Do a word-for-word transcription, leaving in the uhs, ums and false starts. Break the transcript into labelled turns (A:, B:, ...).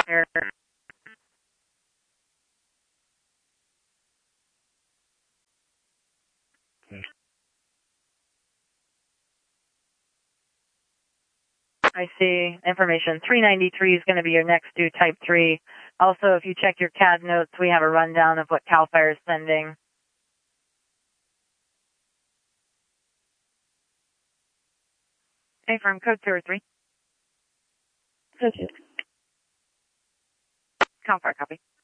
A: Error. I see. Information three ninety-three is going to be your next due type three. Also, if you check your C A D notes, we have a rundown of what CAL FIRE is sending. Okay, firm code two or three.
B: Code two.
A: CAL FIRE copy.